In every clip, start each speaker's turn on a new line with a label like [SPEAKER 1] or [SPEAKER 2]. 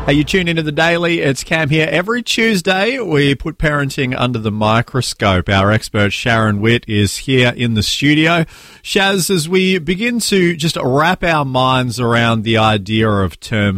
[SPEAKER 1] Hey, you tune into The Daily. It's Cam here. Every Tuesday, we put parenting under the microscope. Our expert, Sharon Witt, is here in the studio. Shaz, as we begin to just wrap our minds around the idea of term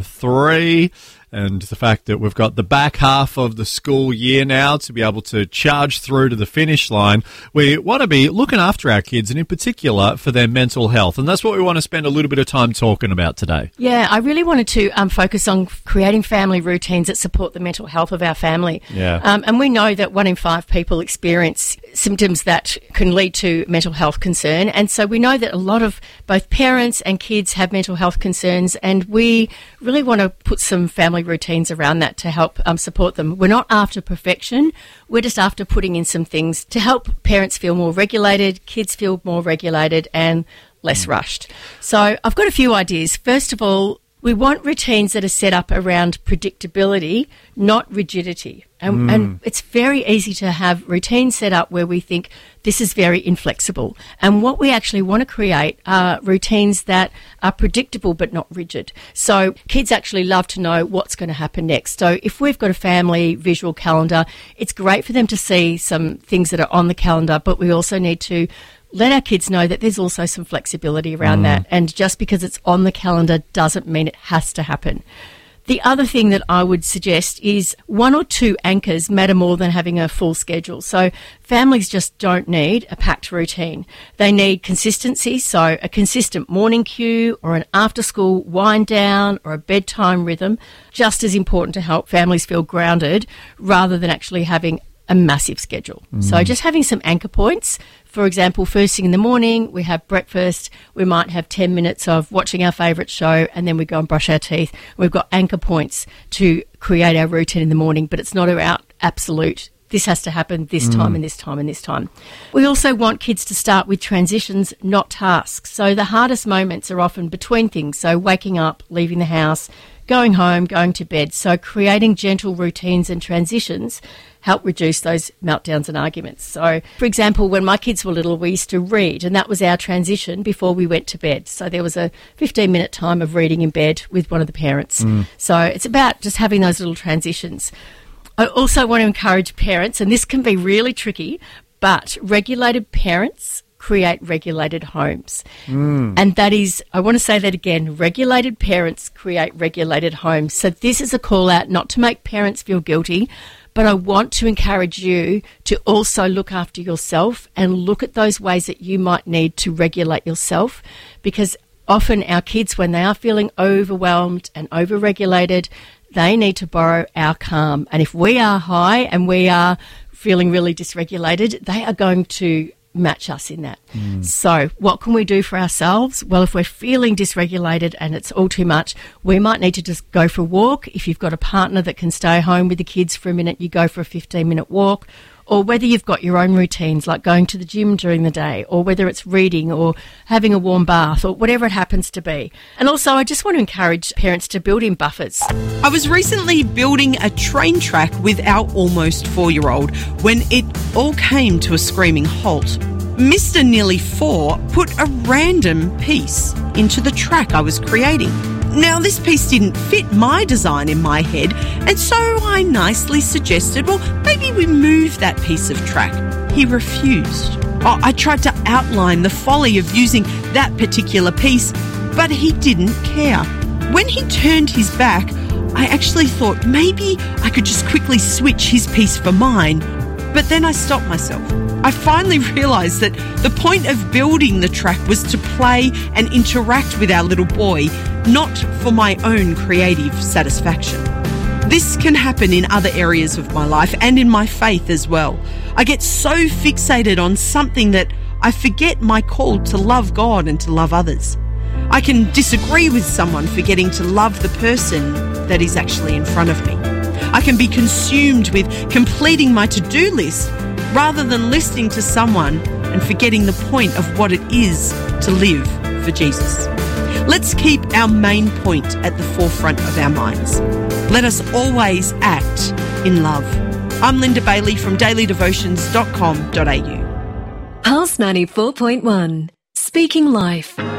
[SPEAKER 1] 3 and the fact that we've got the back half of the school year now to be able to charge through to the finish line, we want to be looking after our kids and in particular for their mental health. And that's what we want to spend a little bit of time talking about today.
[SPEAKER 2] Yeah, I really wanted to focus on creating family routines that support the mental health of our family.
[SPEAKER 1] Yeah.
[SPEAKER 2] And we know that 1 in 5 people experience symptoms that can lead to mental health concern. And so we know that a lot of both parents and kids have mental health concerns, and we really want to put some family routines around that to help support them. We're not after perfection. We're just after putting in some things to help parents feel more regulated, kids feel more regulated and less rushed. So I've got a few ideas. First of all, we want routines that are set up around predictability, not rigidity. And it's very easy to have routines set up where we think this is very inflexible. And what we actually want to create are routines that are predictable but not rigid. So kids actually love to know what's going to happen next. So if we've got a family visual calendar, it's great for them to see some things that are on the calendar, but we also need to let our kids know that there's also some flexibility around that. And just because it's on the calendar doesn't mean it has to happen. The other thing that I would suggest is 1 or 2 anchors matter more than having a full schedule. So families just don't need a packed routine. They need consistency, so a consistent morning cue or an after-school wind down or a bedtime rhythm, just as important to help families feel grounded rather than actually having a massive schedule. So just having some anchor points. For example, first thing in the morning, we have breakfast. We might have 10 minutes of watching our favourite show and then we go and brush our teeth. We've got anchor points to create our routine in the morning, but it's not about absolute. This has to happen this time and this time and this time. We also want kids to start with transitions, not tasks. So the hardest moments are often between things. So waking up, leaving the house, going home, going to bed. So creating gentle routines and transitions help reduce those meltdowns and arguments. So, for example, when my kids were little, we used to read, and that was our transition before we went to bed. So there was a 15-minute time of reading in bed with one of the parents. So it's about just having those little transitions. I also want to encourage parents, and this can be really tricky, but regulated parents create regulated homes. And that is, I want to say that again, regulated parents create regulated homes. So this is a call out not to make parents feel guilty, but I want to encourage you to also look after yourself and look at those ways that you might need to regulate yourself, because often our kids, when they are feeling overwhelmed and overregulated, they need to borrow our calm. And if we are high and we are feeling really dysregulated, they are going to match us in that. So what can we do for ourselves? Well, if we're feeling dysregulated and it's all too much, we might need to just go for a walk. If you've got a partner that can stay home with the kids for a minute, you go for a 15-minute walk. Or whether you've got your own routines like going to the gym during the day, or whether it's reading or having a warm bath or whatever it happens to be. And also I just want to encourage parents to build in buffers.
[SPEAKER 3] I was recently building a train track with our almost 4-year-old when it all came to a screaming halt. Mr. Nearly 4 put a random piece into the track I was creating. Now, this piece didn't fit my design in my head, and so I nicely suggested, well, maybe we move that piece of track. He refused. I tried to outline the folly of using that particular piece, but he didn't care. When he turned his back, I actually thought maybe I could just quickly switch his piece for mine, but then I stopped myself. I finally realised that the point of building the track was to play and interact with our little boy, not for my own creative satisfaction. This can happen in other areas of my life and in my faith as well. I get so fixated on something that I forget my call to love God and to love others. I can disagree with someone forgetting to love the person that is actually in front of me. I can be consumed with completing my to-do list rather than listening to someone and forgetting the point of what it is to live for Jesus. Let's keep our main point at the forefront of our minds. Let us always act in love. I'm Linda Bailey from dailydevotions.com.au.
[SPEAKER 4] Pulse 94.1, Speaking Life.